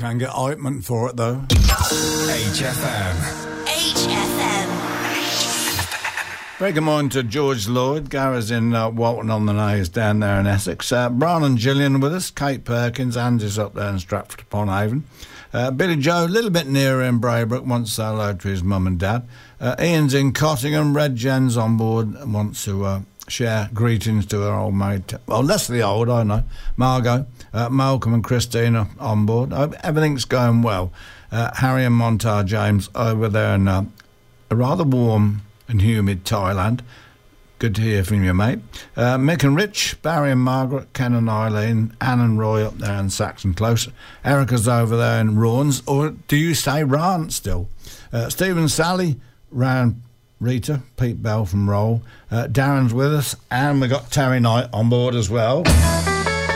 Can get ointment for it, though. HFM. Very good morning to George Lloyd. Gareth's in Walton on the Naze down there in Essex. Brian and Gillian with us. Kate Perkins. Andy's up there in Stratford-upon-Avon. Billy Joe, a little bit nearer in Braybrook, wants to say hello to his mum and dad. Ian's in Cottingham. Red Jen's on board and wants to share greetings to her old mate. Well, less the old, I know. Margot, Malcolm and Christina on board. I hope everything's going well. Harry and Montar James over there in a rather warm and humid Thailand. Good to hear from you, mate. Mick and Rich, Barry and Margaret, Ken and Eileen, Anne and Roy up there in Saxon Close. Erica's over there in Rawns, or do you say Rant still? Stephen, Sally, round Rita, Pete Bell from Roll. Darren's with us, and we got Terry Knight on board as well.